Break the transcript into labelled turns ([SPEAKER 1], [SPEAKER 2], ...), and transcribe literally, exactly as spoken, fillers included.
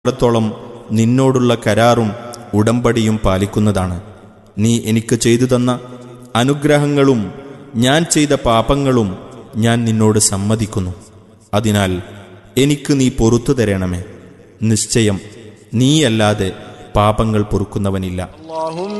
[SPEAKER 1] ത്തോളം നിന്നോടുള്ള കരാറും ഉടമ്പടിയും പാലിക്കുന്നതാണ്. നീ എനിക്ക് ചെയ്തു തന്ന അനുഗ്രഹങ്ങളും ഞാൻ ചെയ്ത പാപങ്ങളും ഞാൻ നിന്നോട് സമ്മതിക്കുന്നു. അതിനാൽ എനിക്ക് നീ പൊറുത്തു തരണമേ. നിശ്ചയം നീയല്ലാതെ പാപങ്ങൾ പൊറുക്കുന്നവനില്ല.